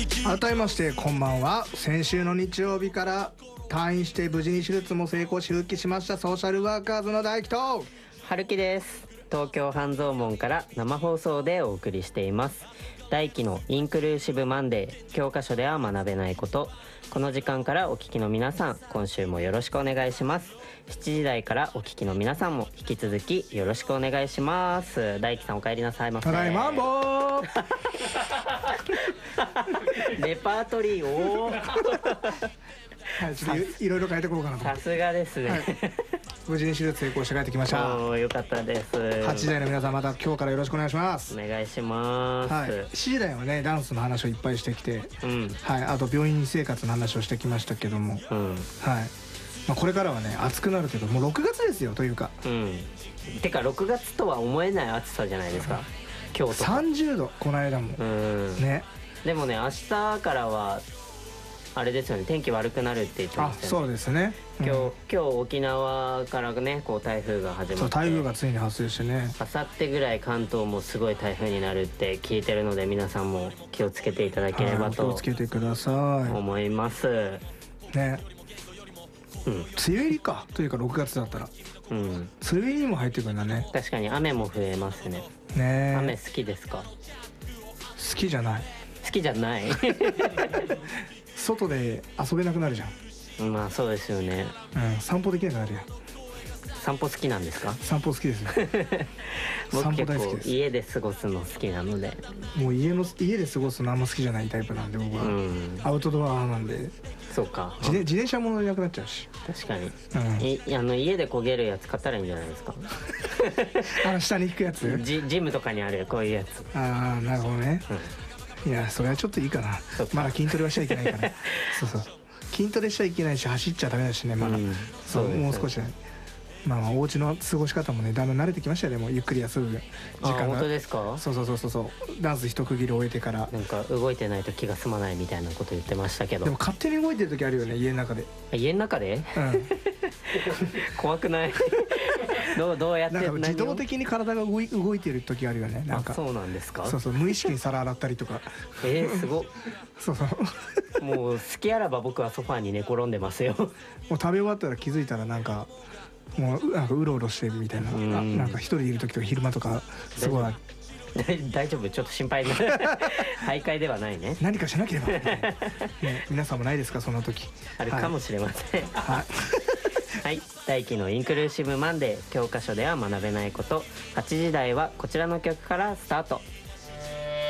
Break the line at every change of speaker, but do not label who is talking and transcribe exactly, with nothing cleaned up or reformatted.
改めましてこんばんは。先週の日曜日から退院して無事に手術も成功し復帰しましたソーシャルワーカーズの大輝と
春樹です。東京半蔵門から生放送でお送りしています。大輝のインクルーシブマンデー、教科書では学べないこと。この時間からお聞きの皆さん、今週もよろしくお願いします。しちじ台からお聞きの皆さんも引き続きよろしくお願いします。大輝さんお帰りなさいませ。
ただいまんぼー
レパートリーおー
はい、ちょっといろいろ変えてこうかなと思って。
さすがですね、はい、
無事に手術成功して帰ってきました。
おー、よかったです。
はちじ台の皆さん、また今日からよろしくお願いします。
お願いします、
はい、しちじ台はねダンスの話をいっぱいしてきて、
うん、
はい、あと病院生活の話をしてきましたけども、うん、はい、まあ、これからはね暑くなるけどもうろくがつですよというか、
うん、てかろくがつとは思えない暑さじゃないですか、うん、今日とか
さんじゅうどこの間も、うん、ね。
でもね明日からはあれですよね、天気悪くなるって言ってましたよね。
あ、そうですね、うん、
今日今日沖縄からねこう台風が始まって、
そう台風がついに発生してね、
あさってぐらい関東もすごい台風になるって聞いてるので、皆さんも気をつけていただければと、
気をつけてください
思います
ね。うん、梅雨入りかというかろくがつだったら、うん、梅雨入りにも入ってくるんだね。
確かに雨も増えますね。
ね、
雨好きですか？
好きじゃない。
好きじゃない
外で遊べなくなるじゃん。
まあそうですよね、
うん、散歩できなくなるやん。
散歩好きなんですか？
散歩好きですよ
僕結構家で過ごすの好きなので、
もう家の家で過ごすのあんま好きじゃないタイプなんで僕は、うん、アウトドアなんで。
そうか、
自, 自転車も乗れなくなっちゃうし。
確かに、うん、いあの家で焦げるやつ買ったらいいんじゃないですか
あの下に引くやつ
ジ, ジムとかにあるこういうやつ。
ああ、なるほどね、うん、いやそれはちょっといいかな。まだ筋トレはしちゃいけないからそうそう、筋トレしちゃいけないし走っちゃダメだしねまだ、うん、そう、もう少しね。まあ、まあお家の過ごし方もねだんだん慣れてきましたよね。もうゆっくり休む時間が。
あ、本当ですか？そう
そうそうそうそう、ダンス一区切り終えてから
なんか動いてないと気が済まないみたいなこと言ってましたけど。
でも勝手に動いてる時あるよね家の中で。
家の中で、うん、怖くないどうどうやって
なんか自動的に体が動い動いてる時あるよね。なんか
そうなんですか？
そうそう、無意識に皿洗ったりとか
えー、すごっ
そうそう
もう好きあらば僕はソファーに寝転んでますよ。
もう食べ終わったら気づいたらなんかもうなんかうろうろしてるみたいな、んなんか一人でいる時とか昼間とかすごい
大丈夫、ちょっと心配な徘徊ではないね。
何かしなければ、ね、皆さんもないですかそんな時。
あるかもしれません、
はい
はい、大輝のインクルーシブマンデー、教科書では学べないこと。はちじ台はこちらの曲からスタート。